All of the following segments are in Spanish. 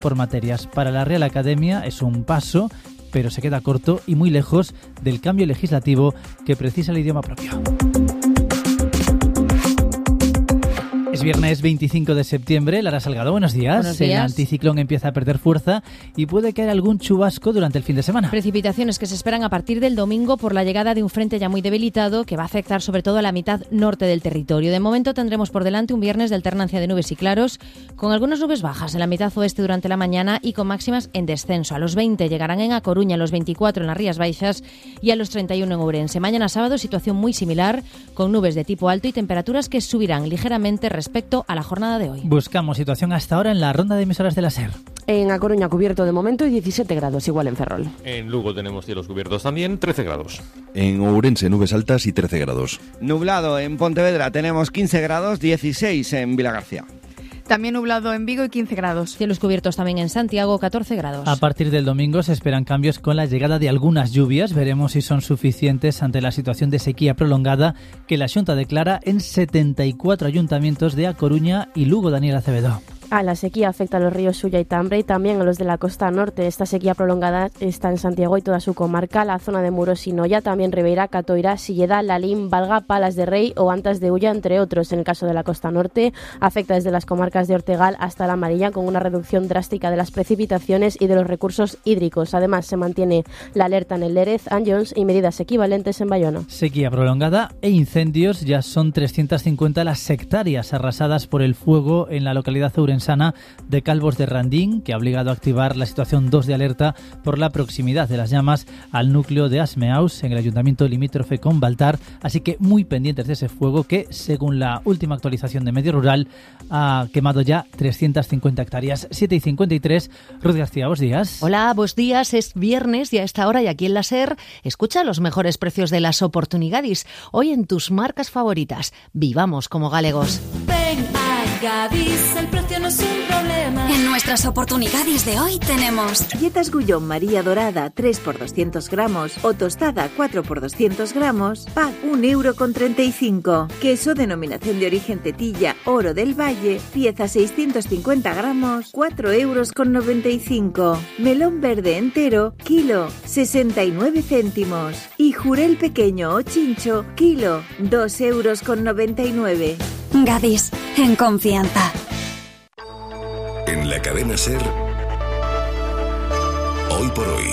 por materias. Para la Real Academia es un paso, pero se queda corto y muy lejos del cambio legislativo que precisa el idioma propio. Es viernes 25 de septiembre. Lara Salgado, buenos días. Buenos días. El anticiclón empieza a perder fuerza y puede caer algún chubasco durante el fin de semana. Precipitaciones que se esperan a partir del domingo por la llegada de un frente ya muy debilitado que va a afectar sobre todo a la mitad norte del territorio. De momento tendremos por delante un viernes de alternancia de nubes y claros, con algunas nubes bajas en la mitad oeste durante la mañana y con máximas en descenso. A los 20 llegarán en A Coruña, a los 24 en las Rías Baixas y a los 31 en Ourense. Mañana sábado situación muy similar, con nubes de tipo alto y temperaturas que subirán ligeramente respecto a la jornada de hoy. Buscamos situación hasta ahora en la ronda de emisoras de la SER. En A Coruña cubierto de momento y 17 grados, igual en Ferrol. En Lugo tenemos cielos cubiertos también, 13 grados. En Ourense nubes altas y 13 grados. Nublado en Pontevedra tenemos 15 grados, 16 en Vilagarcía. También nublado en Vigo y 15 grados. Cielos cubiertos también en Santiago, 14 grados. A partir del domingo se esperan cambios con la llegada de algunas lluvias. Veremos si son suficientes ante la situación de sequía prolongada que la Xunta declara en 74 ayuntamientos de A Coruña y Lugo. Daniel Acevedo. La sequía afecta a los ríos Sulla y Tambre y también a los de la costa norte. Esta sequía prolongada está en Santiago y toda su comarca, la zona de Muros y Noia, también Ribeira, Catoira, Silleda, Lalín, Valga, Palas de Rey o Antas de Ulla, entre otros. En el caso de la costa norte, afecta desde las comarcas de Ortegal hasta la Amarilla, con una reducción drástica de las precipitaciones y de los recursos hídricos. Además, se mantiene la alerta en el Lérez, Anllóns y medidas equivalentes en Bayona. Sequía prolongada e incendios. Ya son 350 las hectáreas arrasadas por el fuego en la localidad urensana de Calvos de Randín, que ha obligado a activar la situación 2 de alerta por la proximidad de las llamas al núcleo de Asmeaus, en el ayuntamiento limítrofe con Baltar. Así que muy pendientes de ese fuego que, según la última actualización de Medio Rural, ha quemado ya 350 hectáreas. 7:53. Ruth García, buenos días. Hola, buenos días. Es viernes y a esta hora y aquí en la SER escucha los mejores precios de las oportunidades. Hoy en tus marcas favoritas. Vivamos como galegos. Ven a Gadis, el precio no es un problema. En nuestras oportunidades de hoy tenemos Dietas Gullón María Dorada 3 por 200 gramos o tostada 4 por 200 gramos, pack 1,35 €. Queso denominación de origen Tetilla Oro del Valle, pieza 650 gramos, 4,95 €. Melón verde entero, kilo, 69 céntimos. Y jurel pequeño o chincho, kilo, 2,99 €. Gadis, en confianza. En la cadena SER, hoy por hoy.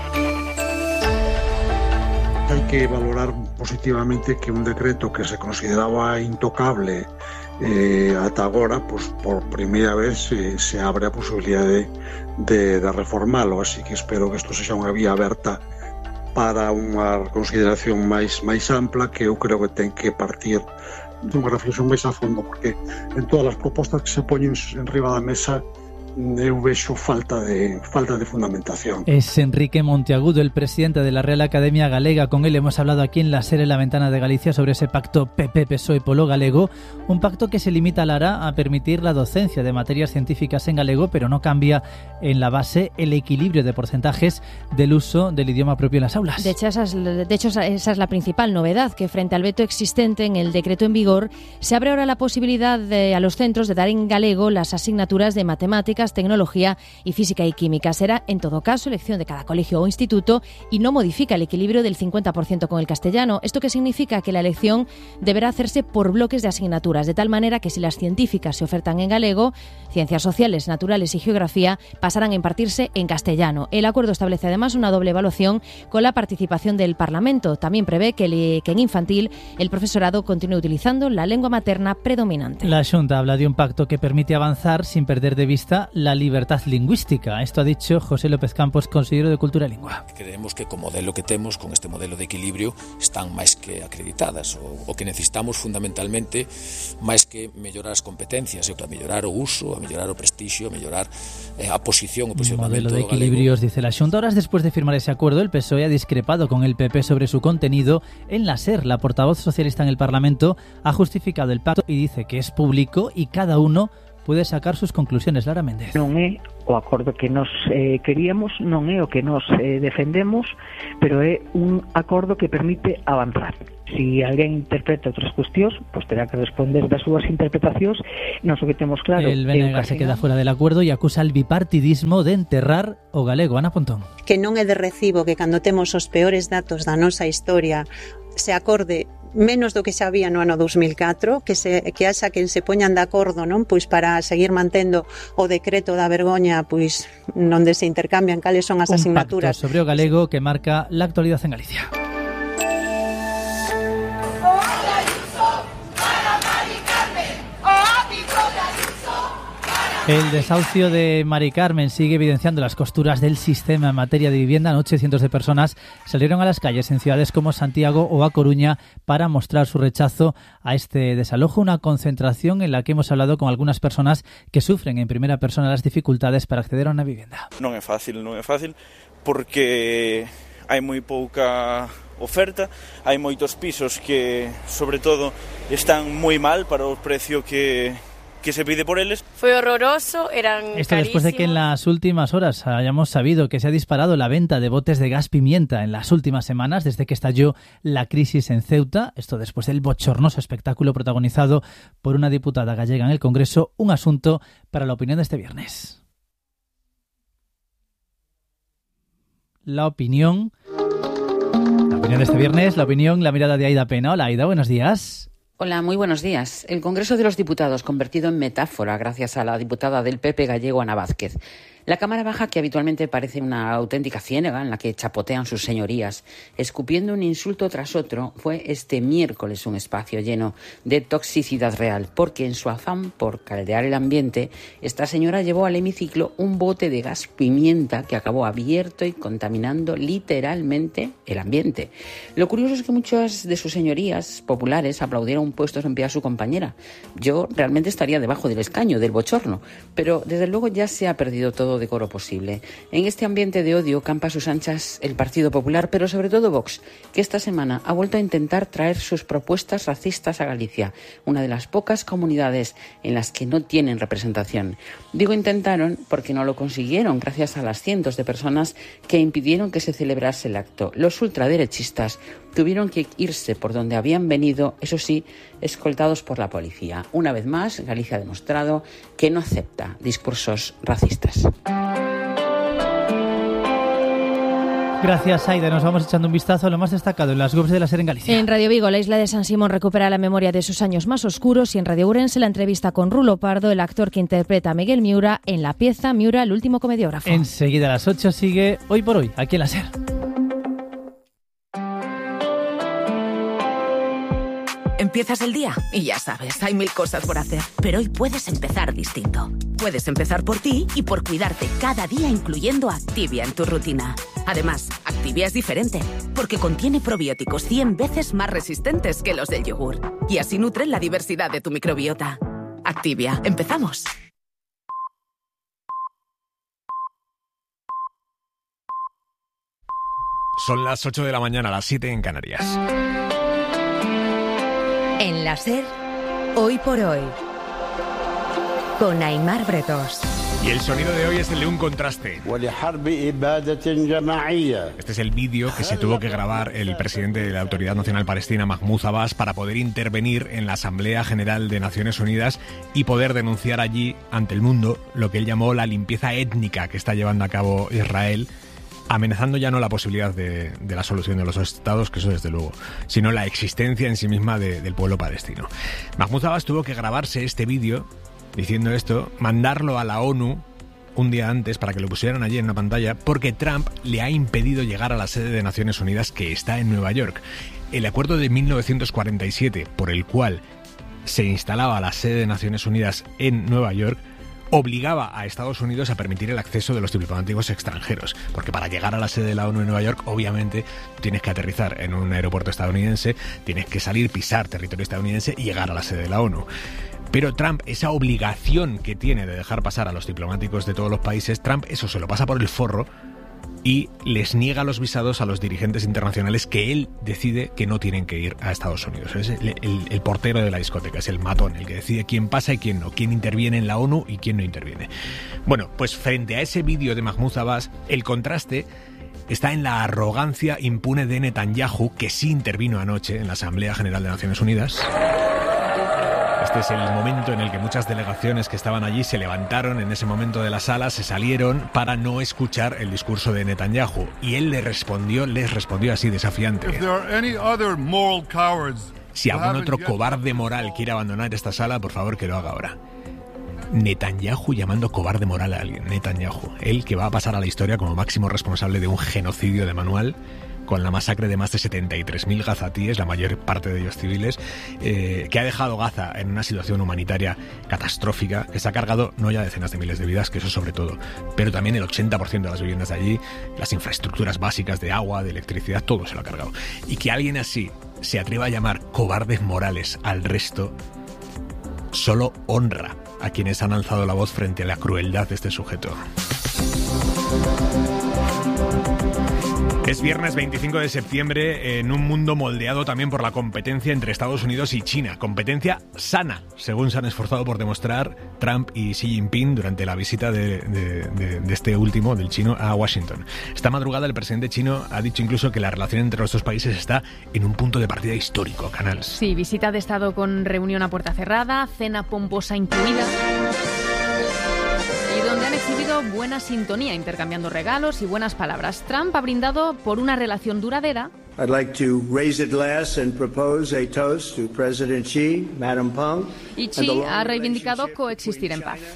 Hay que valorar positivamente que un decreto que se consideraba intocable ata agora, pues por primeira vez se abre a posibilidad de reformalo, así que espero que isto sexa unha vía aberta para unha consideración máis ampla, que eu creo que ten que partir de unha reflexión máis a fondo, porque en todas as propostas que se poñen en riba da mesa eu vexo falta de fundamentación. Es Enrique Monteagudo, el presidente de la Real Academia Galega. Con él hemos hablado aquí en la SER, en la Ventana de Galicia, sobre ese pacto PP-PSOE Polo Galego, un pacto que se limita, Lara, a permitir la docencia de materias científicas en galego, pero no cambia en la base el equilibrio de porcentajes del uso del idioma propio en las aulas. De hecho, esa es la principal novedad, que frente al veto existente en el decreto en vigor, se abre ahora la posibilidad a los centros de dar en galego las asignaturas de matemáticas, tecnología y física y química. Será, en todo caso, elección de cada colegio o instituto y no modifica el equilibrio del 50% con el castellano. ¿Esto qué significa? Que la elección deberá hacerse por bloques de asignaturas, de tal manera que si las científicas se ofertan en galego, ciencias sociales, naturales y geografía pasarán a impartirse en castellano. El acuerdo establece además una doble evaluación con la participación del Parlamento. También prevé que en infantil el profesorado continúe utilizando la lengua materna predominante. La Xunta habla de un pacto que permite avanzar sin perder de vista la libertad lingüística. Esto ha dicho José López Campos, consejero de Cultura e Lingua. Creemos que co modelo que temos, con este modelo de equilibrio, están máis que acreditadas. O que necesitamos fundamentalmente, máis que mellorar as competencias, é para mellorar o uso, a mellorar o prestixio, a mellorar a posición, o posicionamento modelo de equilibrios, dice la Xunta. Horas después de firmar ese acuerdo, el PSOE ha discrepado con el PP sobre su contenido. En la SER, la portavoz socialista en el Parlamento ha justificado el pacto y dice que es público y cada uno puede sacar sus conclusiones. Lara Méndez. Non é o acordo que nos queríamos, non é o que nos defendemos, pero é un acordo que permite avanzar. Si alguén interpreta outras cuestións, pues terá que responder das súas interpretacións. Non o que temos claro. El BNG se queda fuera del acuerdo e acusa el bipartidismo de enterrar o galego. Ana Pontón. Que non é de recibo que cando temos os peores datos da nosa historia se acorde menos do que xa había no ano 2004, que haxa quen se poñan de acordo, non, pois para seguir mantendo o decreto da vergoña, pois onde se intercambian cales son as asignaturas. Un pacto sobre o galego que marca la actualidad en Galicia. El desahucio de Mari Carmen sigue evidenciando las costuras del sistema en materia de vivienda. Anoche cientos de personas salieron a las calles en ciudades como Santiago o A Coruña para mostrar su rechazo a este desalojo, una concentración en la que hemos hablado con algunas personas que sufren en primera persona las dificultades para acceder a una vivienda. Non é fácil porque hai moi pouca oferta, hai moitos pisos que, sobre todo, están moi mal para o precio que se pide por eles. Fue horroroso, eran Esto después de que en las últimas horas hayamos sabido que se ha disparado la venta de botes de gas pimienta en las últimas semanas, desde que estalló la crisis en Ceuta. Esto después del bochornoso espectáculo protagonizado por una diputada gallega en el Congreso, un asunto para la opinión de este viernes. La opinión de este viernes, la mirada de Aida Pena. Hola Aida, buenos días. Hola, muy buenos días. El Congreso de los Diputados convertido en metáfora gracias a la diputada del PP gallego Ana Vázquez. La Cámara Baja, que habitualmente parece una auténtica ciénaga en la que chapotean sus señorías, escupiendo un insulto tras otro, fue este miércoles un espacio lleno de toxicidad real, porque en su afán por caldear el ambiente, esta señora llevó al hemiciclo un bote de gas pimienta que acabó abierto y contaminando literalmente el ambiente. Lo curioso es que muchas de sus señorías populares aplaudieron puestos en pie a su compañera. Yo realmente estaría debajo del escaño, del bochorno, pero desde luego ya se ha perdido todo decoro posible. En este ambiente de odio campa a sus anchas el Partido Popular, pero sobre todo Vox, que esta semana ha vuelto a intentar traer sus propuestas racistas a Galicia, una de las pocas comunidades en las que no tienen representación. Digo intentaron porque no lo consiguieron gracias a las cientos de personas que impidieron que se celebrase el acto. Los ultraderechistas tuvieron que irse por donde habían venido, eso sí, escoltados por la policía. Una vez más, Galicia ha demostrado que no acepta discursos racistas. Gracias, Aida. Nos vamos echando un vistazo a lo más destacado en las webs de la SER en Galicia. En Radio Vigo, la isla de San Simón recupera la memoria de sus años más oscuros, y en Radio Ourense la entrevista con Rulo Pardo, el actor que interpreta a Miguel Miura en la pieza Miura, el último comediógrafo. Enseguida a las 8 sigue Hoy por Hoy, aquí en la SER. Empiezas el día y ya sabes, hay 1000 cosas por hacer. Pero hoy puedes empezar distinto. Puedes empezar por ti y por cuidarte cada día, incluyendo Activia en tu rutina. Además, Activia es diferente, porque contiene probióticos 100 veces más resistentes que los del yogur. Y así nutren la diversidad de tu microbiota. Activia, empezamos. Son las 8 de la mañana, las 7 en Canarias. En la SER, Hoy por Hoy, con Aimar Bretos. Y el sonido de hoy es el de un contraste. Este es el vídeo que se tuvo que grabar el presidente de la Autoridad Nacional Palestina, Mahmoud Abbas, para poder intervenir en la Asamblea General de Naciones Unidas y poder denunciar allí ante el mundo lo que él llamó la limpieza étnica que está llevando a cabo Israel, amenazando ya no la posibilidad de la solución de los dos estados, que eso desde luego, sino la existencia en sí misma del pueblo palestino. Mahmoud Abbas tuvo que grabarse este vídeo diciendo esto, mandarlo a la ONU un día antes para que lo pusieran allí en una pantalla, porque Trump le ha impedido llegar a la sede de Naciones Unidas, que está en Nueva York. El acuerdo de 1947, por el cual se instalaba la sede de Naciones Unidas en Nueva York, obligaba a Estados Unidos a permitir el acceso de los diplomáticos extranjeros, porque para llegar a la sede de la ONU en Nueva York, obviamente, tienes que aterrizar en un aeropuerto estadounidense, tienes que salir, pisar territorio estadounidense y llegar a la sede de la ONU. Pero Trump, esa obligación que tiene de dejar pasar a los diplomáticos de todos los países, Trump eso se lo pasa por el forro y les niega los visados a los dirigentes internacionales que él decide que no tienen que ir a Estados Unidos. Es el portero de la discoteca, es el matón, el que decide quién pasa y quién no, quién interviene en la ONU y quién no interviene. Bueno, pues frente a ese vídeo de Mahmoud Abbas, el contraste está en la arrogancia impune de Netanyahu, que sí intervino anoche en la Asamblea General de Naciones Unidas. Este es el momento en el que muchas delegaciones que estaban allí se levantaron en ese momento de la sala, se salieron para no escuchar el discurso de Netanyahu. Y él les respondió así, desafiante. Si algún otro cobarde moral quiere abandonar esta sala, por favor que lo haga ahora. Netanyahu llamando cobarde moral a alguien. Netanyahu, él que va a pasar a la historia como máximo responsable de un genocidio de manual, con la masacre de más de 73.000 gazatíes, la mayor parte de ellos civiles, que ha dejado Gaza en una situación humanitaria catastrófica, que se ha cargado no ya decenas de miles de vidas, que eso sobre todo, pero también el 80% de las viviendas de allí, las infraestructuras básicas de agua, de electricidad, todo se lo ha cargado. Y que alguien así se atreva a llamar cobardes morales al resto, solo honra a quienes han alzado la voz frente a la crueldad de este sujeto. Es viernes 25 de septiembre en un mundo moldeado también por la competencia entre Estados Unidos y China. Competencia sana, según se han esforzado por demostrar Trump y Xi Jinping durante la visita de este último, del chino, a Washington. Esta madrugada el presidente chino ha dicho incluso que la relación entre los dos países está en un punto de partida histórico. Canals. Sí, visita de Estado con reunión a puerta cerrada, cena pomposa incluida, donde han exhibido buena sintonía, intercambiando regalos y buenas palabras. Trump ha brindado por una relación duradera. I'd like to raise a glass and propose a toast to President Xi, Madam Peng. Y Xi ha reivindicado coexistir en paz.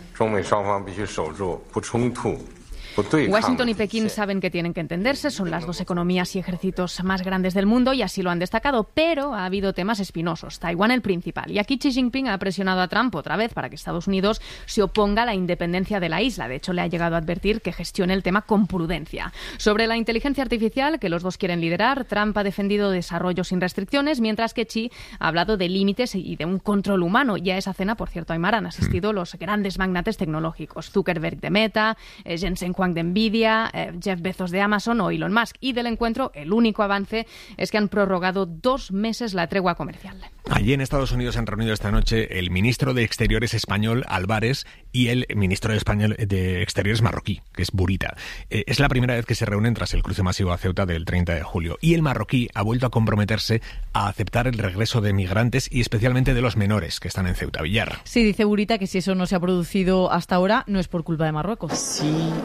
Washington y Pekín saben que tienen que entenderse, son las dos economías y ejércitos más grandes del mundo y así lo han destacado, pero ha habido temas espinosos, Taiwán el principal. Y aquí Xi Jinping ha presionado a Trump otra vez para que Estados Unidos se oponga a la independencia de la isla. De hecho, le ha llegado a advertir que gestione el tema con prudencia. Sobre la inteligencia artificial, que los dos quieren liderar, Trump ha defendido desarrollo sin restricciones, mientras que Xi ha hablado de límites y de un control humano. Y a esa cena, por cierto, Aymar, han asistido los grandes magnates tecnológicos, Zuckerberg de Meta, Jensen Huang de Nvidia, Jeff Bezos de Amazon o Elon Musk. Y del encuentro, el único avance es que han prorrogado 2 meses la tregua comercial. Allí en Estados Unidos se han reunido esta noche el ministro de Exteriores español, Álvarez, y el ministro de Exteriores marroquí, que es Burita. Es la primera vez que se reúnen tras el cruce masivo a Ceuta del 30 de julio. Y el marroquí ha vuelto a comprometerse a aceptar el regreso de migrantes y especialmente de los menores que están en Ceuta. Villar. Sí, dice Burita que si eso no se ha producido hasta ahora, no es por culpa de Marruecos.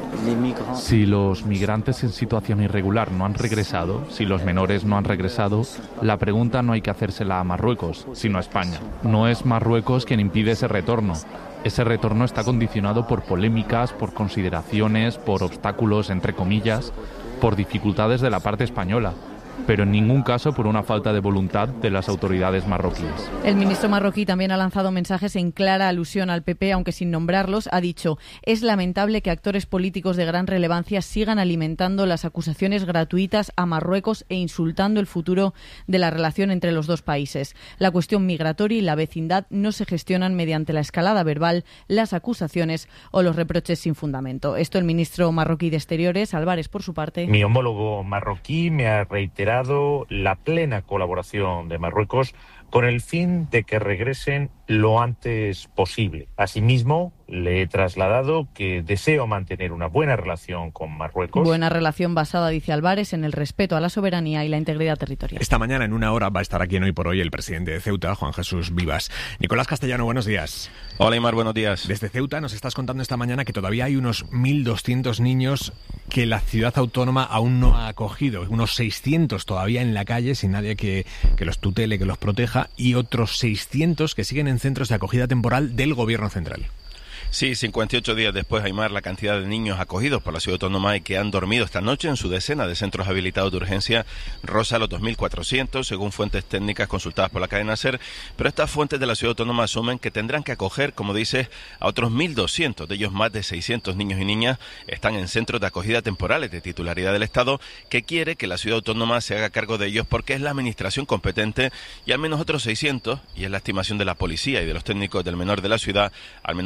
Si los migrantes en situación irregular no han regresado, si los menores no han regresado, la pregunta no hay que hacérsela a Marruecos, sino a España. No es Marruecos quien impide ese retorno. Ese retorno está condicionado por polémicas, por consideraciones, por obstáculos, entre comillas, por dificultades de la parte española, pero en ningún caso por una falta de voluntad de las autoridades marroquíes. El ministro marroquí también ha lanzado mensajes en clara alusión al PP, aunque sin nombrarlos. Ha dicho: es lamentable que actores políticos de gran relevancia sigan alimentando las acusaciones gratuitas a Marruecos e insultando el futuro de la relación entre los dos países. La cuestión migratoria y la vecindad no se gestionan mediante la escalada verbal, las acusaciones o los reproches sin fundamento. Esto el ministro marroquí de Exteriores, Álvarez, por su parte. Mi homólogo marroquí me ha reiterado la plena colaboración de Marruecos con el fin de que regresen lo antes posible. Asimismo, le he trasladado que deseo mantener una buena relación con Marruecos. Buena relación basada, dice Álvarez, en el respeto a la soberanía y la integridad territorial. Esta mañana, en una hora, va a estar aquí en Hoy por Hoy el presidente de Ceuta, Juan Jesús Vivas. Nicolás Castellano, buenos días. Hola, Aymar, buenos días. Desde Ceuta nos estás contando esta mañana que todavía hay unos 1.200 niños que la ciudad autónoma aún no ha acogido. Unos 600 todavía en la calle, sin nadie que los tutele, que los proteja, y otros 600 que siguen en centros de acogida temporal del Gobierno central. Sí, 58 días después, Aymar, la cantidad de niños acogidos por la ciudad autónoma y que han dormido esta noche en su decena de centros habilitados de urgencia roza los 2.400, según fuentes técnicas consultadas por la cadena SER, pero estas fuentes de la ciudad autónoma asumen que tendrán que acoger, como dices, a otros 1.200, de ellos más de 600 niños y niñas están en centros de acogida temporales de titularidad del Estado, que quiere que la ciudad autónoma se haga cargo de ellos porque es la administración competente, y al menos otros 600, y es la estimación de la policía y de los técnicos del menor de la ciudad, al menos otros 600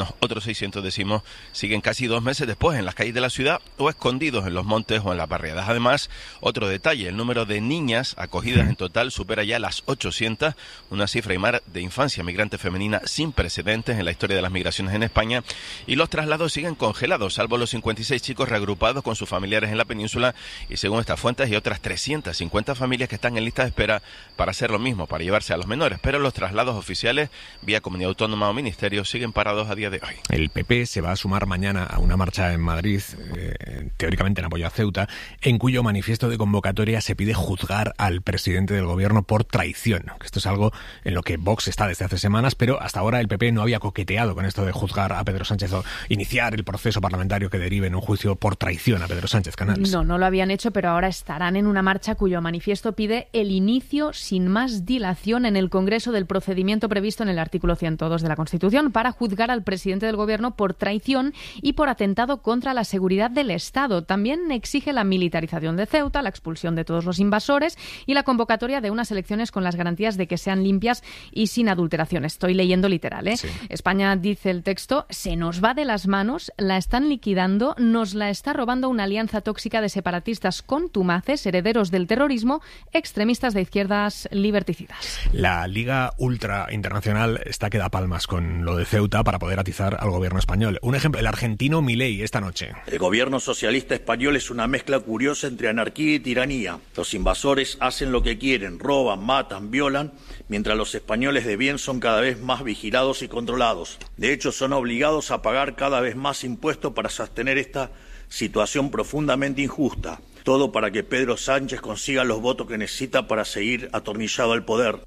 600 decimos siguen casi 2 meses después en las calles de la ciudad o escondidos en los montes o en las barriadas. Además, otro detalle, el número de niñas acogidas en total supera ya las 800, una cifra, Aimar, de infancia migrante femenina sin precedentes en la historia de las migraciones en España, y los traslados siguen congelados, salvo los 56 chicos reagrupados con sus familiares en la península, y según estas fuentes hay otras 350 familias que están en lista de espera para hacer lo mismo, para llevarse a los menores, pero los traslados oficiales vía comunidad autónoma o ministerio siguen parados a día de hoy. El PP se va a sumar mañana a una marcha en Madrid, teóricamente en apoyo a Ceuta, en cuyo manifiesto de convocatoria se pide juzgar al presidente del gobierno por traición. Esto es algo en lo que Vox está desde hace semanas, pero hasta ahora el PP no había coqueteado con esto de juzgar a Pedro Sánchez o iniciar el proceso parlamentario que derive en un juicio por traición a Pedro Sánchez Canals. No lo habían hecho, pero ahora estarán en una marcha cuyo manifiesto pide el inicio sin más dilación en el Congreso del procedimiento previsto en el artículo 102 de la Constitución para juzgar al presidente del gobierno por traición y por atentado contra la seguridad del Estado. También exige la militarización de Ceuta, la expulsión de todos los invasores y la convocatoria de unas elecciones con las garantías de que sean limpias y sin adulteración. Estoy leyendo literal, ¿eh? Sí. España, dice el texto, se nos va de las manos, la están liquidando, nos la está robando una alianza tóxica de separatistas contumaces, herederos del terrorismo, extremistas de izquierdas liberticidas. La Liga Ultra Internacional está que da palmas con lo de Ceuta para poder atizar al gobierno español. Un ejemplo, el argentino Milei esta noche. El gobierno socialista español es una mezcla curiosa entre anarquía y tiranía. Los invasores hacen lo que quieren, roban, matan, violan, mientras los españoles de bien son cada vez más vigilados y controlados. De hecho, son obligados a pagar cada vez más impuestos para sostener esta situación profundamente injusta. Todo para que Pedro Sánchez consiga los votos que necesita para seguir atornillado al poder.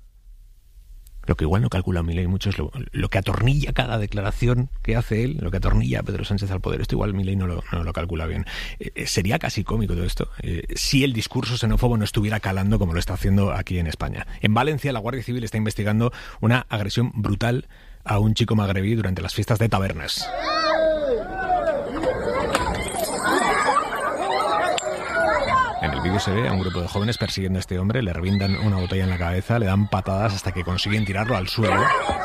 Lo que igual no calcula Milei mucho es lo que atornilla cada declaración que hace él, lo que atornilla a Pedro Sánchez al poder. Esto igual Milei no lo calcula bien. Sería casi cómico todo esto si el discurso xenófobo no estuviera calando como lo está haciendo aquí en España. En Valencia, la Guardia Civil está investigando una agresión brutal a un chico magrebí durante las fiestas de Tabernas. En el vídeo se ve a un grupo de jóvenes persiguiendo a este hombre, le revientan una botella en la cabeza, le dan patadas hasta que consiguen tirarlo al suelo.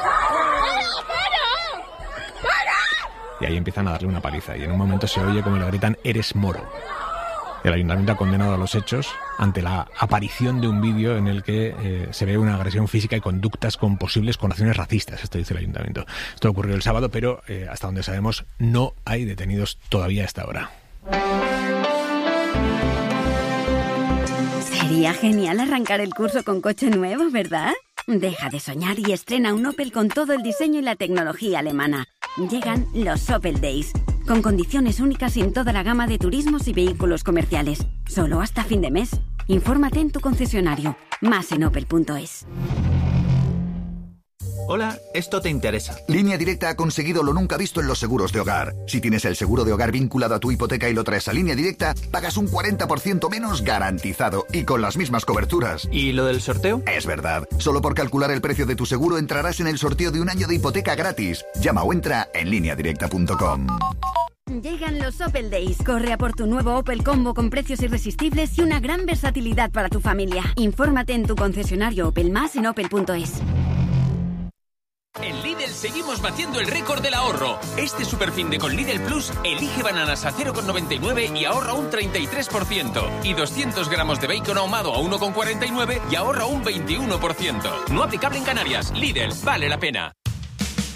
Y ahí empiezan a darle una paliza y en un momento se oye como le gritan «Eres moro». El ayuntamiento ha condenado a los hechos ante la aparición de un vídeo en el que se ve una agresión física y conductas con posibles connotaciones racistas. Esto dice el ayuntamiento. Esto ocurrió el sábado, pero hasta donde sabemos no hay detenidos todavía a esta hora. Sería genial arrancar el curso con coche nuevo, ¿verdad? Deja de soñar y estrena un Opel con todo el diseño y la tecnología alemana. Llegan los Opel Days, con condiciones únicas en toda la gama de turismos y vehículos comerciales. Solo hasta fin de mes. Infórmate en tu concesionario. Más en opel.es. Hola, esto te interesa. Línea Directa ha conseguido lo nunca visto en los seguros de hogar. Si tienes el seguro de hogar vinculado a tu hipoteca y lo traes a Línea Directa, pagas un 40% menos garantizado y con las mismas coberturas. ¿Y lo del sorteo? Es verdad. Solo por calcular el precio de tu seguro entrarás en el sorteo de un año de hipoteca gratis. Llama o entra en lineadirecta.com. Llegan los Opel Days. Corre a por tu nuevo Opel Combo con precios irresistibles y una gran versatilidad para tu familia. Infórmate en tu concesionario Opel, más en opel.es. En Lidl seguimos batiendo el récord del ahorro. Este superfin de con Lidl Plus, elige bananas a 0,99 y ahorra un 33%. Y 200 gramos de bacon ahumado a 1,49 y ahorra un 21%. No aplicable en Canarias. Lidl, vale la pena.